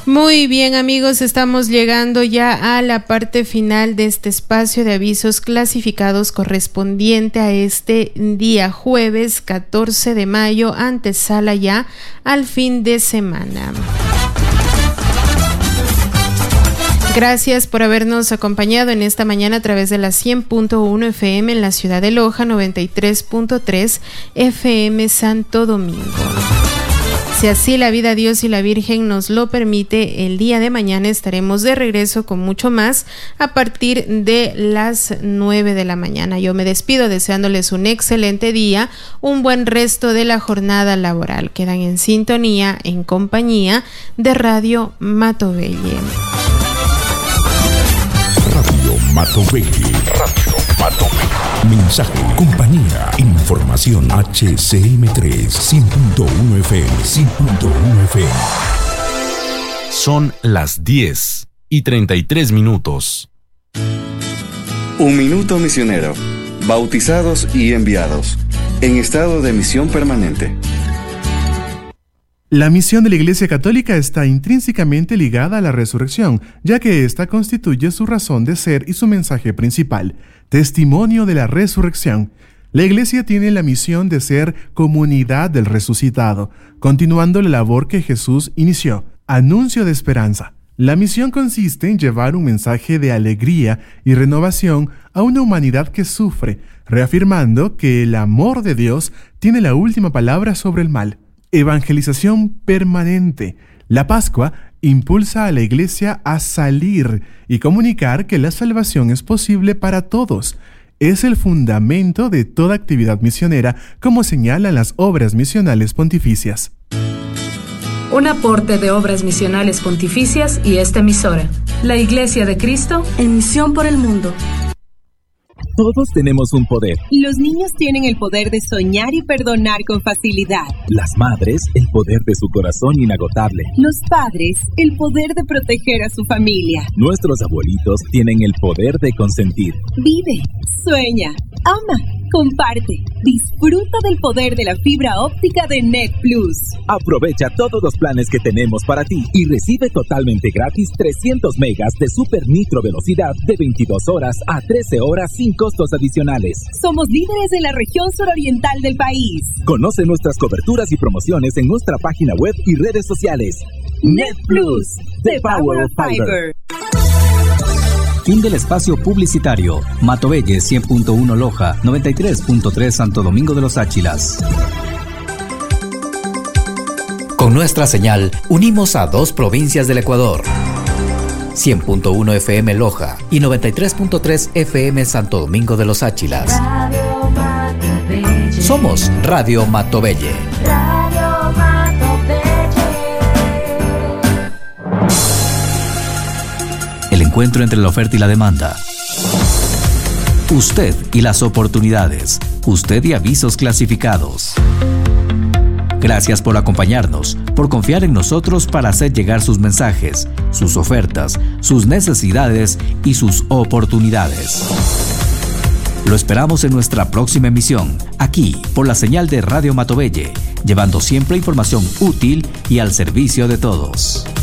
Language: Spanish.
Muy bien, amigos, estamos llegando ya a la parte final de este espacio de avisos clasificados correspondiente a este día jueves 14 de mayo, antesala ya al fin de semana. Gracias por habernos acompañado en esta mañana a través de la 100.1 FM en la ciudad de Loja, 93.3 FM Santo Domingo. Si así la vida, Dios y la Virgen nos lo permite, el día de mañana estaremos de regreso con mucho más a partir de las 9 de la mañana. Yo me despido deseándoles un excelente día, un buen resto de la jornada laboral. Quedan en sintonía, en compañía de Radio Matovelle. Radio Matovelle. Radio Matovelle. Mensaje, compañía, información. HCM3, 100.1 FM, 100.1 FM. Son las 10:33. Un minuto misionero. Bautizados y enviados. En estado de misión permanente. La misión de la Iglesia Católica está intrínsecamente ligada a la resurrección, ya que ésta constituye su razón de ser y su mensaje principal, testimonio de la resurrección. La Iglesia tiene la misión de ser comunidad del resucitado, continuando la labor que Jesús inició, anuncio de esperanza. La misión consiste en llevar un mensaje de alegría y renovación a una humanidad que sufre, reafirmando que el amor de Dios tiene la última palabra sobre el mal. Evangelización permanente. La Pascua impulsa a la Iglesia a salir y comunicar que la salvación es posible para todos. Es el fundamento de toda actividad misionera, como señalan las obras misionales pontificias. Un aporte de Obras Misionales Pontificias y esta emisora. La Iglesia de Cristo en misión por el mundo. Todos tenemos un poder. Los niños tienen el poder de soñar y perdonar con facilidad. Las madres, el poder de su corazón inagotable. Los padres, el poder de proteger a su familia. Nuestros abuelitos tienen el poder de consentir. Vive, sueña, ama, comparte. Disfruta del poder de la fibra óptica de Net Plus. Aprovecha todos los planes que tenemos para ti y recibe totalmente gratis 300 megas de super nitro velocidad de 22 horas a 13 horas sin costos adicionales. Somos líderes en la región suroriental del país. Conoce nuestras coberturas y promociones en nuestra página web y redes sociales. Net Plus, the power of fiber. Fin del espacio publicitario. Matovelle 100.1 Loja, 93.3 Santo Domingo de los Áchilas. Con nuestra señal, unimos a 2 provincias del Ecuador. 100.1 FM Loja y 93.3 FM Santo Domingo de los Áchilas. Somos Radio Matovelle. Radio Matovelle. El encuentro entre la oferta y la demanda. Usted y las oportunidades. Usted y avisos clasificados. Gracias por acompañarnos, por confiar en nosotros para hacer llegar sus mensajes, sus ofertas, sus necesidades y sus oportunidades. Lo esperamos en nuestra próxima emisión, aquí por la señal de Radio Matovelle, llevando siempre información útil y al servicio de todos.